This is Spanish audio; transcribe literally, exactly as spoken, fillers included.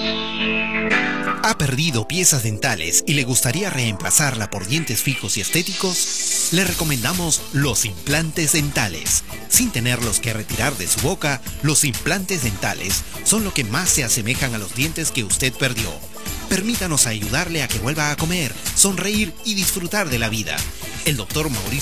¿Ha perdido piezas dentales y le gustaría reemplazarla por dientes fijos y estéticos? Le recomendamos los implantes dentales. Sin tenerlos que retirar de su boca, los implantes dentales son lo que más se asemejan a los dientes que usted perdió. Permítanos ayudarle a que vuelva a comer, sonreír y disfrutar de la vida. El doctor Mauricio